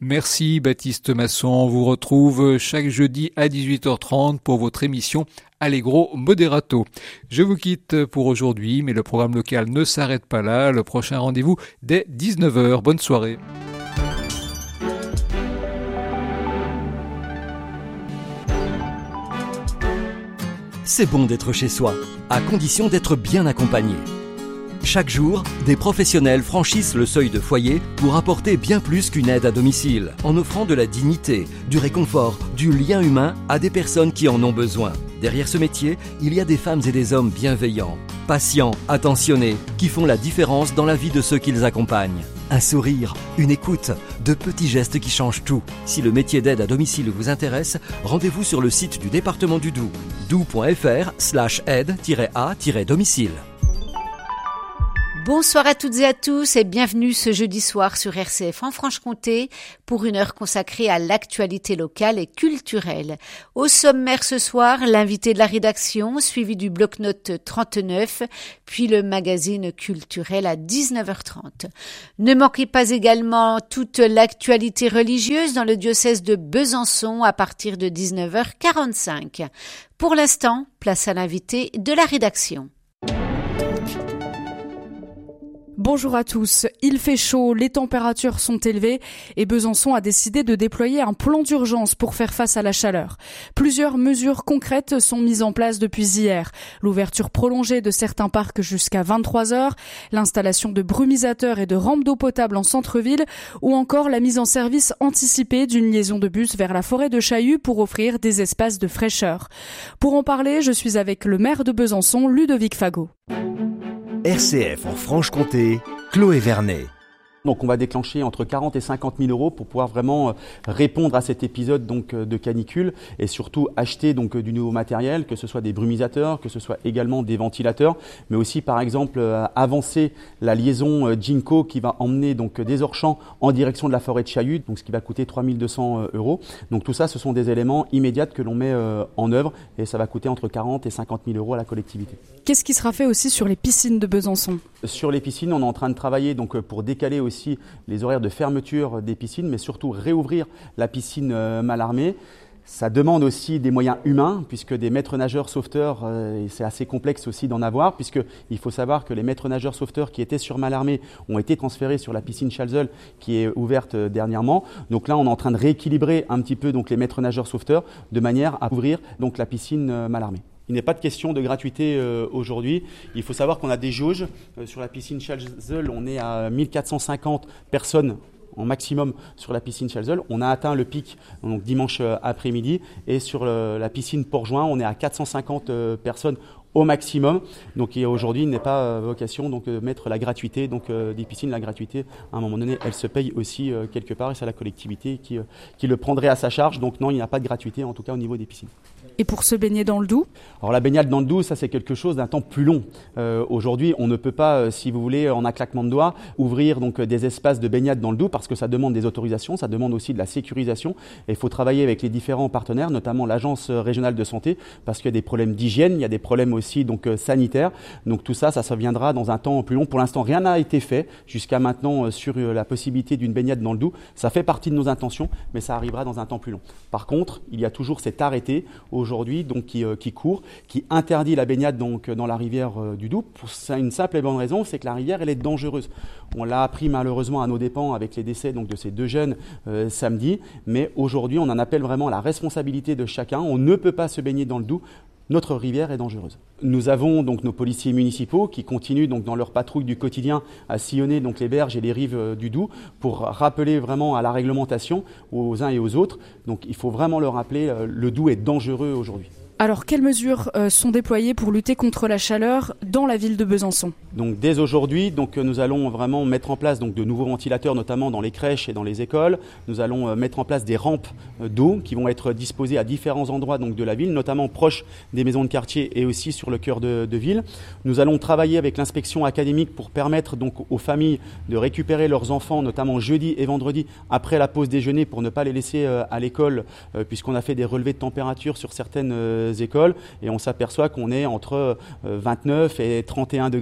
Merci Baptiste Masson, on vous retrouve chaque jeudi à 18h30 pour votre émission Allegro Moderato. Je vous quitte pour aujourd'hui, mais le programme local ne s'arrête pas là. Le prochain rendez-vous dès 19h. Bonne soirée. C'est bon d'être chez soi, à condition d'être bien accompagné. Chaque jour, des professionnels franchissent le seuil de foyer pour apporter bien plus qu'une aide à domicile, en offrant de la dignité, du réconfort, du lien humain à des personnes qui en ont besoin. Derrière ce métier, il y a des femmes et des hommes bienveillants, patients, attentionnés, qui font la différence dans la vie de ceux qu'ils accompagnent. Un sourire, une écoute, de petits gestes qui changent tout. Si le métier d'aide à domicile vous intéresse, rendez-vous sur le site du département du Doubs, doubs.fr/aide-a-domicile. Bonsoir à toutes et à tous et bienvenue ce jeudi soir sur RCF en Franche-Comté pour une heure consacrée à l'actualité locale et culturelle. Au sommaire ce soir, l'invité de la rédaction, suivi du bloc-notes 39, puis le magazine culturel à 19h30. Ne manquez pas également toute l'actualité religieuse dans le diocèse de Besançon à partir de 19h45. Pour l'instant, place à l'invité de la rédaction. Bonjour à tous. Il fait chaud, les températures sont élevées et Besançon a décidé de déployer un plan d'urgence pour faire face à la chaleur. Plusieurs mesures concrètes sont mises en place depuis hier. L'ouverture prolongée de certains parcs jusqu'à 23h, l'installation de brumisateurs et de rampes d'eau potable en centre-ville ou encore la mise en service anticipée d'une liaison de bus vers la forêt de Chaillu pour offrir des espaces de fraîcheur. Pour en parler, je suis avec le maire de Besançon, Ludovic Fagot. RCF en Franche-Comté, Chloé Vernet. Donc on va déclencher entre 40 et 50 000 euros pour pouvoir vraiment répondre à cet épisode donc de canicule et surtout acheter donc du nouveau matériel, que ce soit des brumisateurs, que ce soit également des ventilateurs, mais aussi par exemple avancer la liaison Ginko qui va emmener donc des Orchamps en direction de la forêt de Chaillu, donc ce qui va coûter 3 200 euros. Donc tout ça, ce sont des éléments immédiats que l'on met en œuvre et ça va coûter entre 40 et 50 000 euros à la collectivité. Qu'est-ce qui sera fait aussi sur les piscines de Besançon ? Sur les piscines, on est en train de travailler donc pour décaler aussi les horaires de fermeture des piscines, mais surtout réouvrir la piscine Mallarmé. Ça demande aussi des moyens humains, puisque des maîtres nageurs sauveteurs, c'est assez complexe aussi d'en avoir, puisqu'il faut savoir que les maîtres nageurs sauveteurs qui étaient sur Mallarmé ont été transférés sur la piscine Chalzeul, qui est ouverte dernièrement. Donc là, on est en train de rééquilibrer un petit peu donc, les maîtres nageurs sauveteurs, de manière à ouvrir donc, la piscine Mallarmé. Il n'est pas de question de gratuité aujourd'hui. Il faut savoir qu'on a des jauges. Sur la piscine Chalzeul, on est à 1450 personnes en maximum sur la piscine Chalzeul. On a atteint le pic donc dimanche après-midi. Et sur la piscine Port-Juin, on est à 450 personnes au maximum. Donc aujourd'hui, il n'est pas vocation donc, de mettre la gratuité des piscines. La gratuité, à un moment donné, elle se paye aussi quelque part et c'est la collectivité qui le prendrait à sa charge. Donc non, il n'y a pas de gratuité, en tout cas au niveau des piscines. Et pour se baigner dans le Doubs ? Alors la baignade dans le Doubs, ça c'est quelque chose d'un temps plus long. Aujourd'hui, on ne peut pas, si vous voulez, en un claquement de doigts, ouvrir donc des espaces de baignade dans le Doubs parce que ça demande des autorisations, ça demande aussi de la sécurisation. Et il faut travailler avec les différents partenaires, notamment l'Agence régionale de santé, parce qu'il y a des problèmes d'hygiène, il y a des problèmes aussi donc sanitaires. Donc tout ça, ça viendra dans un temps plus long. Pour l'instant, rien n'a été fait jusqu'à maintenant sur la possibilité d'une baignade dans le Doubs. Ça fait partie de nos intentions, mais ça arrivera dans un temps plus long. Par contre, il y a toujours cet arrêté aujourd'hui donc qui court, qui interdit la baignade donc dans la rivière du Doubs pour une simple et bonne raison, c'est que la rivière elle est dangereuse. On l'a appris malheureusement à nos dépens avec les décès donc de ces deux jeunes samedi, mais aujourd'hui on en appelle vraiment à la responsabilité de chacun. On ne peut pas se baigner dans le Doubs. Notre rivière est dangereuse. Nous avons donc nos policiers municipaux qui continuent donc dans leur patrouille du quotidien à sillonner donc les berges et les rives du Doubs pour rappeler vraiment à la réglementation aux uns et aux autres. Donc il faut vraiment le rappeler, le Doubs est dangereux aujourd'hui. Alors, quelles mesures sont déployées pour lutter contre la chaleur dans la ville de Besançon ? Donc, dès aujourd'hui, nous allons vraiment mettre en place donc, de nouveaux ventilateurs, notamment dans les crèches et dans les écoles. Nous allons mettre en place des rampes d'eau qui vont être disposées à différents endroits donc, de la ville, notamment proches des maisons de quartier et aussi sur le cœur de ville. Nous allons travailler avec l'inspection académique pour permettre donc, aux familles de récupérer leurs enfants, notamment jeudi et vendredi, après la pause déjeuner, pour ne pas les laisser à l'école, puisqu'on a fait des relevés de température sur certaines écoles et on s'aperçoit qu'on est entre 29 et 31 degrés donc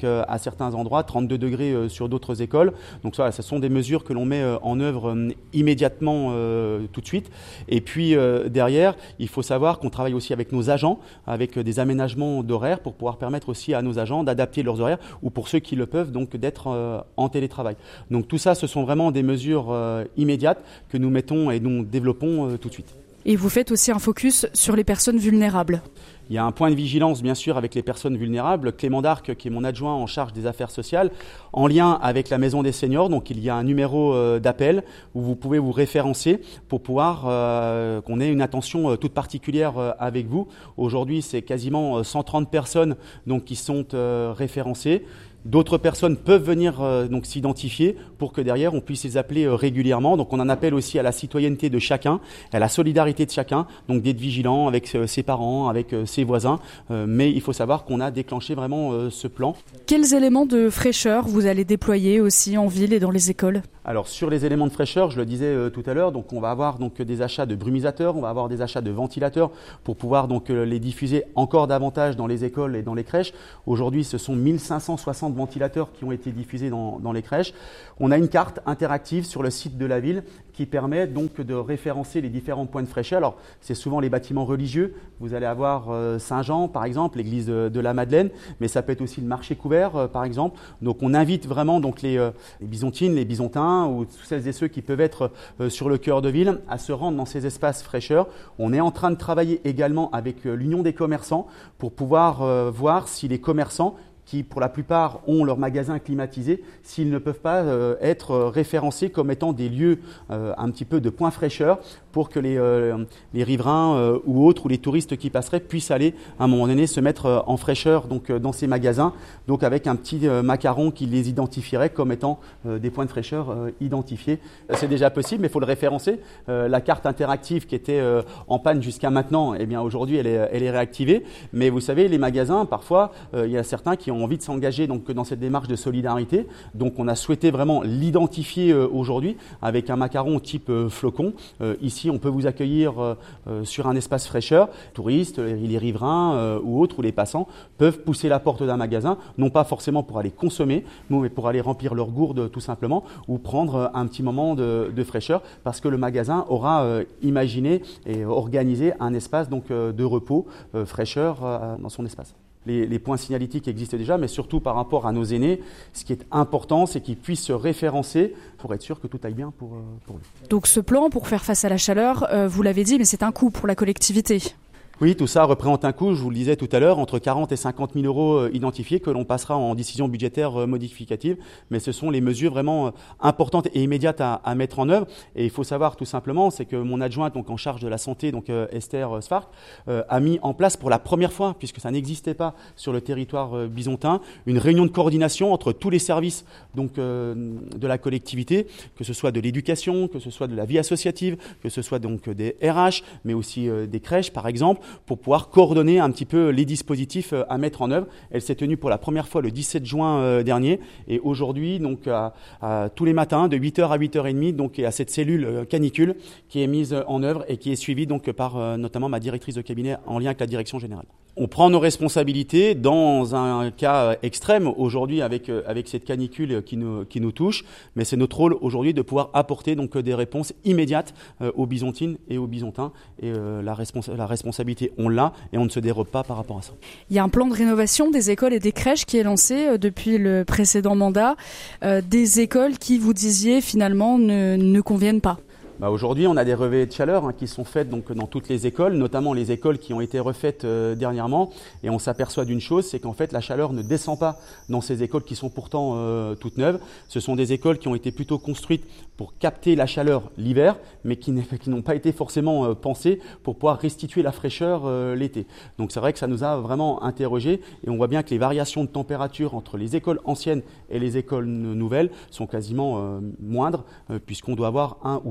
donc à certains endroits, 32 degrés sur d'autres écoles. Donc ça, ce sont des mesures que l'on met en œuvre immédiatement tout de suite. Et puis derrière, il faut savoir qu'on travaille aussi avec nos agents, avec des aménagements d'horaires pour pouvoir permettre aussi à nos agents d'adapter leurs horaires ou pour ceux qui le peuvent, donc d'être en télétravail. Donc tout ça, ce sont vraiment des mesures immédiates que nous mettons et nous développons tout de suite. Et vous faites aussi un focus sur les personnes vulnérables. Il y a un point de vigilance, bien sûr, avec les personnes vulnérables. Clément Darc, qui est mon adjoint en charge des affaires sociales, en lien avec la Maison des Seniors. Donc, il y a un numéro d'appel où vous pouvez vous référencer pour pouvoir qu'on ait une attention toute particulière avec vous. Aujourd'hui, c'est quasiment 130 personnes donc, qui sont référencées. D'autres personnes peuvent venir donc s'identifier pour que derrière on puisse les appeler régulièrement. Donc on en appelle aussi à la citoyenneté de chacun, à la solidarité de chacun, donc d'être vigilant avec ses parents, avec ses voisins. Mais il faut savoir qu'on a déclenché vraiment ce plan. Quels éléments de fraîcheur vous allez déployer aussi en ville et dans les écoles ? Alors sur les éléments de fraîcheur, je le disais tout à l'heure, donc on va avoir donc des achats de brumisateurs, on va avoir des achats de ventilateurs pour pouvoir donc les diffuser encore davantage dans les écoles et dans les crèches. Aujourd'hui, ce sont 1560 ventilateurs qui ont été diffusés dans les crèches. On a une carte interactive sur le site de la ville qui permet donc de référencer les différents points de fraîcheur. Alors, c'est souvent les bâtiments religieux. Vous allez avoir Saint-Jean, par exemple, l'église de la Madeleine, mais ça peut être aussi le marché couvert, par exemple. Donc, on invite vraiment donc les Byzantines, les Byzantins ou tous celles et ceux qui peuvent être sur le cœur de ville à se rendre dans ces espaces fraîcheurs. On est en train de travailler également avec l'Union des commerçants pour pouvoir voir si les commerçants qui, pour la plupart, ont leur magasin climatisé, s'ils ne peuvent pas être référencés comme étant des lieux un petit peu de point fraîcheur pour que les riverains ou autres, ou les touristes qui passeraient, puissent aller, à un moment donné, se mettre en fraîcheur donc, dans ces magasins, donc avec un petit macaron qui les identifierait comme étant des points de fraîcheur identifiés. C'est déjà possible, mais il faut le référencer. La carte interactive qui était en panne jusqu'à maintenant, eh bien, aujourd'hui, elle est réactivée. Mais vous savez, les magasins, parfois, il y a certains qui ont envie de s'engager donc, dans cette démarche de solidarité. Donc on a souhaité vraiment l'identifier aujourd'hui avec un macaron type flocon. Ici, on peut vous accueillir sur un espace fraîcheur. Touristes, les riverains ou autres, ou les passants peuvent pousser la porte d'un magasin, non pas forcément pour aller consommer, mais pour aller remplir leur gourde tout simplement, ou prendre un petit moment de fraîcheur, parce que le magasin aura imaginé et organisé un espace donc, de repos, fraîcheur dans son espace. Les points signalétiques existent déjà, mais surtout par rapport à nos aînés, ce qui est important, c'est qu'ils puissent se référencer pour être sûr que tout aille bien pour lui. Donc ce plan pour faire face à la chaleur, vous l'avez dit, mais c'est un coût pour la collectivité. Oui, tout ça représente un coût, je vous le disais tout à l'heure, entre 40 et 50 000 euros identifiés que l'on passera en décision budgétaire modificative. Mais ce sont les mesures vraiment importantes et immédiates à mettre en œuvre. Et il faut savoir tout simplement, c'est que mon adjointe donc en charge de la santé, donc Esther Sfark, a mis en place pour la première fois, puisque ça n'existait pas sur le territoire byzantin, une réunion de coordination entre tous les services donc, de la collectivité, que ce soit de l'éducation, que ce soit de la vie associative, que ce soit donc des RH, mais aussi des crèches par exemple, pour pouvoir coordonner un petit peu les dispositifs à mettre en œuvre. Elle s'est tenue pour la première fois le 17 juin dernier et aujourd'hui, donc tous les matins, de 8h à 8h30, donc à cette cellule canicule qui est mise en œuvre et qui est suivie donc par notamment ma directrice de cabinet en lien avec la direction générale. On prend nos responsabilités dans un cas extrême aujourd'hui avec cette canicule qui nous touche, mais c'est notre rôle aujourd'hui de pouvoir apporter donc des réponses immédiates aux Byzantines et aux Byzantins et la responsabilité on l'a et on ne se dérobe pas par rapport à ça. Il y a un plan de rénovation des écoles et des crèches qui est lancé depuis le précédent mandat, des écoles qui, vous disiez, finalement ne conviennent pas. Aujourd'hui, on a des relevés de chaleur qui sont faites donc, dans toutes les écoles, notamment les écoles qui ont été refaites dernièrement. Et on s'aperçoit d'une chose, c'est qu'en fait, la chaleur ne descend pas dans ces écoles qui sont pourtant toutes neuves. Ce sont des écoles qui ont été plutôt construites pour capter la chaleur l'hiver, mais qui n'ont pas été forcément pensées pour pouvoir restituer la fraîcheur l'été. Donc c'est vrai que ça nous a vraiment interrogés et on voit bien que les variations de température entre les écoles anciennes et les écoles nouvelles sont quasiment moindres, puisqu'on doit avoir 1 ou 2 degrés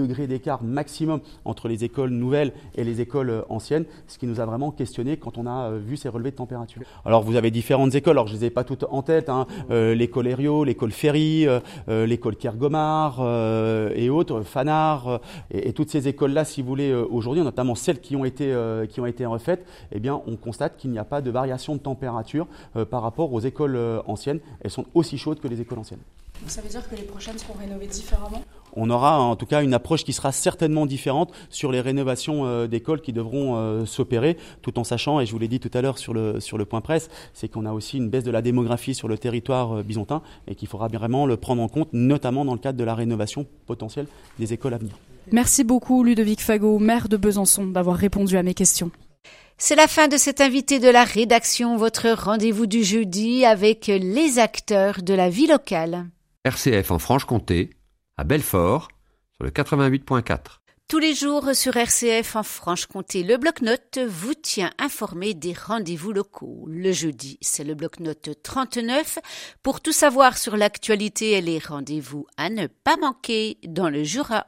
degrés d'écart maximum entre les écoles nouvelles et les écoles anciennes, ce qui nous a vraiment questionné quand on a vu ces relevés de température. Alors vous avez différentes écoles, alors je ne les ai pas toutes en tête, l'école Herriot, l'école Ferry, l'école Kergomar et autres, Fanard, et toutes ces écoles-là, si vous voulez, aujourd'hui, notamment celles qui ont été refaites, eh bien, on constate qu'il n'y a pas de variation de température par rapport aux écoles anciennes. Elles sont aussi chaudes que les écoles anciennes. Ça veut dire que les prochaines seront rénovées différemment ? On aura en tout cas une approche qui sera certainement différente sur les rénovations d'écoles qui devront s'opérer, tout en sachant, et je vous l'ai dit tout à l'heure sur le point presse, c'est qu'on a aussi une baisse de la démographie sur le territoire bisontin et qu'il faudra vraiment le prendre en compte, notamment dans le cadre de la rénovation potentielle des écoles à venir. Merci beaucoup Ludovic Fagot, maire de Besançon, d'avoir répondu à mes questions. C'est la fin de cet invité de la rédaction, votre rendez-vous du jeudi avec les acteurs de la vie locale. RCF en Franche-Comté, à Belfort, sur le 88.4. Tous les jours sur RCF en Franche-Comté, le bloc-notes vous tient informé des rendez-vous locaux. Le jeudi, c'est le bloc-notes 39 pour tout savoir sur l'actualité et les rendez-vous à ne pas manquer dans le Jura.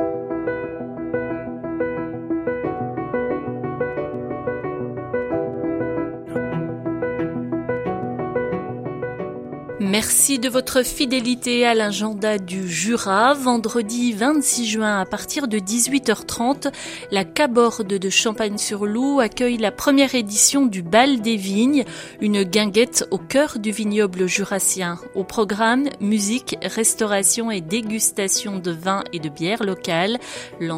Merci de votre fidélité à l'agenda du Jura. Vendredi 26 juin à partir de 18h30, la Caborde de Champagne-sur-Loup accueille la première édition du Bal des Vignes, une guinguette au cœur du vignoble jurassien. Au programme, musique, restauration et dégustation de vins et de bières locales.